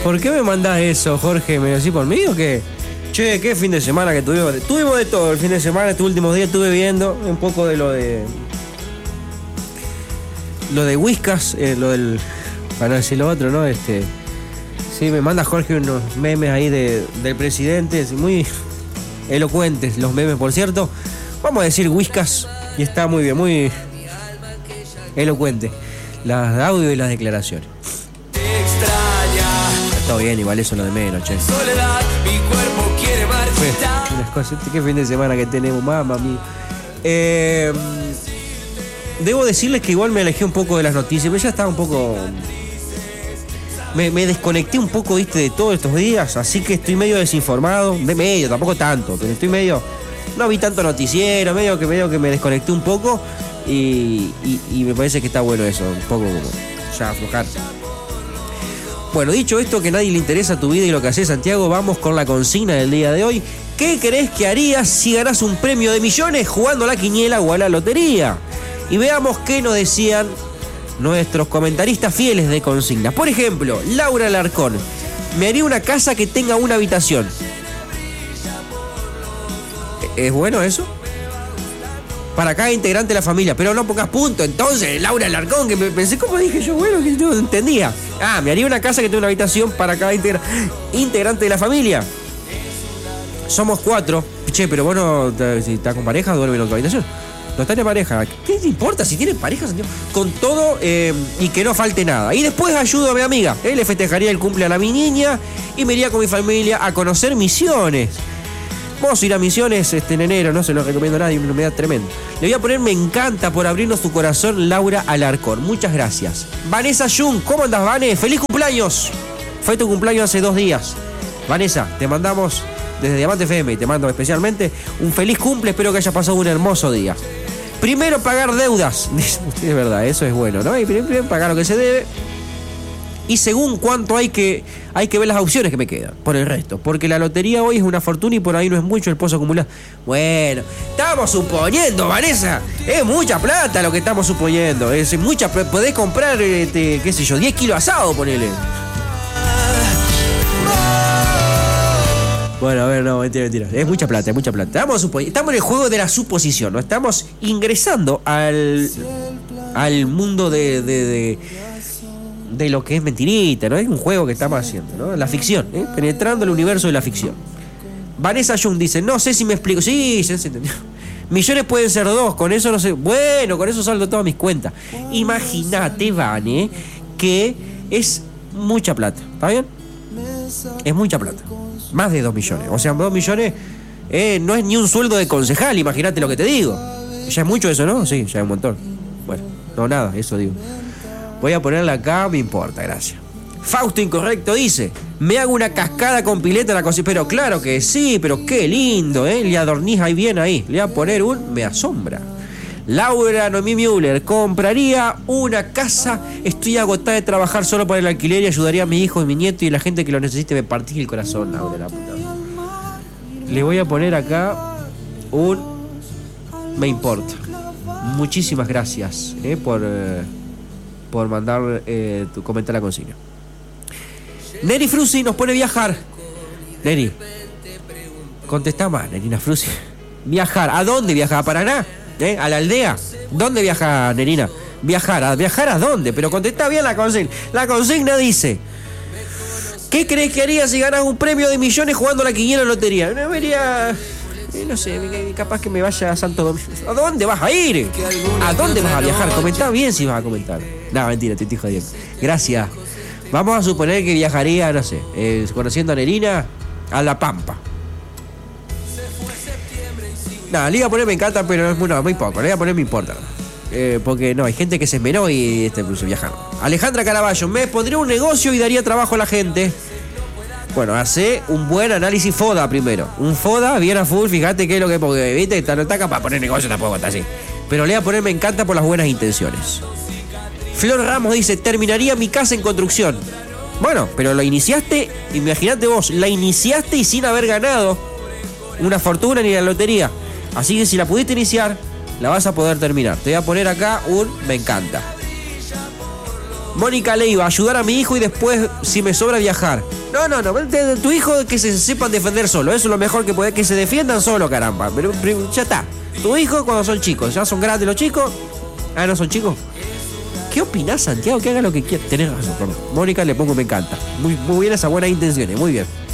¿Por qué me mandás eso, Jorge? ¿Me lo decís por mí o qué? Che, qué fin de semana que tuvimos. Tuvimos de todo el fin de semana, estos últimos días estuve viendo un poco de lo de Whiskas, lo del... para no decir lo otro, ¿no? Sí, me manda Jorge unos memes ahí del presidente, muy elocuentes los memes, por cierto. Vamos a decir Whiskas y está muy bien, muy elocuente. Las audio y las declaraciones. Está bien, igual eso es lo de menos, che. Unas cosas, qué fin de semana que tenemos, mamá mía. Debo decirles que igual me alejé un poco de las noticias, pero ya estaba un poco... Me desconecté un poco, viste, de todos estos días, así que estoy medio desinformado, de medio, tampoco tanto, pero estoy medio... No vi tanto noticiero, medio que me desconecté un poco y me parece que está bueno eso, un poco como ya aflojar. Bueno, dicho esto, que a nadie le interesa tu vida y lo que haces, Santiago, vamos con la consigna del día de hoy. ¿Qué crees que harías si ganás un premio de millones jugando a la quiniela o a la lotería? Y veamos qué nos decían nuestros comentaristas fieles de consignas. Por ejemplo, Laura Alarcón: me haría una casa que tenga una habitación. ¿Es bueno eso? Para cada integrante de la familia, pero no pongas punto. Entonces, Laura Alarcón, que me pensé, ¿cómo dije yo? Bueno, que no entendía. Me haría una casa que tenga una habitación para cada integrante de la familia. Somos 4. Che, pero vos no, si estás con pareja, duermen en tu habitación. No están en pareja. ¿Qué te importa si tienen pareja, Santiago? Con todo y que no falte nada. Y después ayudo a mi amiga. Le festejaría el cumple a mi niña y me iría con mi familia a conocer Misiones. Vamos a ir a Misiones en enero, no se lo recomiendo a nadie, una humedad tremenda. Le voy a poner me encanta por abrirnos tu corazón, Laura Alarcón. Muchas gracias. Vanessa Jung, ¿cómo andas, Vane? ¡Feliz cumpleaños! Fue tu cumpleaños hace 2 días. Vanessa, te mandamos desde Diamante FM y te mando especialmente un feliz cumple. Espero que hayas pasado un hermoso día. Primero pagar deudas. Es verdad, eso es bueno, ¿no? Y primero pagar lo que se debe. Y según cuánto hay que ver las opciones que me quedan por el resto. Porque la lotería hoy es una fortuna y por ahí no es mucho el pozo acumulado. Bueno, estamos suponiendo, Vanessa. Es mucha plata lo que estamos suponiendo. Es mucha, podés comprar, qué sé yo, 10 kilos asado, ponele. Bueno, a ver, no, mentira. Es mucha plata. Estamos en el juego de la suposición, ¿no? Estamos ingresando al mundo de lo que es mentirita, ¿no? Es un juego que estamos haciendo, ¿no? La ficción, penetrando el universo de la ficción. Vanessa Jung dice, no sé si me explico. Sí, ya se entendió. Millones pueden ser 2, con eso no sé. Bueno, con eso saldo todas mis cuentas. Imagínate, Vane, que es mucha plata, ¿está bien? Es mucha plata. Más de 2 millones. O sea, 2 millones no es ni un sueldo de concejal, imagínate lo que te digo. Ya es mucho eso, ¿no? Sí, ya es un montón. Bueno, no, nada, eso digo. Voy a ponerla acá, me importa, gracias. Fausto Incorrecto dice, me hago una cascada con pileta en la cocina. Pero claro que sí, pero qué lindo, le adornís ahí bien ahí. Le voy a poner me asombra. Laura Noemí Müller, compraría una casa. Estoy agotada de trabajar solo para el alquiler y ayudaría a mi hijo y mi nieto y la gente que lo necesite. Me partí el corazón, Laura, la puta. Le voy a poner acá me importa. Muchísimas gracias por mandar tu comentar la consigna. Neri Frusi nos pone viajar. Neri, contestá más, Nerina Frusi. Viajar, ¿a dónde viaja? ¿A Paraná? ¿A la aldea? ¿Dónde viaja, Nerina? ¿Viajar a dónde? Pero contestá bien la consigna. La consigna dice, ¿qué crees que harías si ganas un premio de millones jugando a la quiniela o lotería? No vería... no sé, capaz que me vaya a Santo Domingo. ¿A dónde vas a ir? ¿A dónde vas a viajar? Comentá bien si vas a comentar. No, mentira, te estoy jodiendo. Gracias. Vamos a suponer que viajaría, no sé, conociendo a Nerina, a La Pampa. No, le iba a poner me encanta, pero es muy poco. Le iba a poner me importa. Porque no, hay gente que se esmeró y viajar. Alejandra Caraballo, me pondría un negocio y daría trabajo a la gente. Bueno, hace un buen análisis FODA primero. Un FODA bien a full, fíjate qué es lo que... Porque, viste, no está capaz de poner negocio tampoco, está así. Pero le voy a poner me encanta por las buenas intenciones. Flor Ramos dice, terminaría mi casa en construcción. Bueno, pero lo iniciaste, imagínate vos, la iniciaste y sin haber ganado una fortuna ni la lotería. Así que si la pudiste iniciar, la vas a poder terminar. Te voy a poner acá me encanta. Mónica Leiva, ayudar a mi hijo y después, si me sobra, viajar. No. Tu hijo que se sepan defender solo. Eso es lo mejor que puede, que se defiendan solo, caramba. Pero ya está. Tu hijo cuando son chicos. Ya son grandes los chicos. Ah, ¿no son chicos? ¿Qué opinás, Santiago? Que haga lo que quiera. Tenés razón, perdón. Mónica, le pongo me encanta. Muy bien esas buenas intenciones. Muy bien.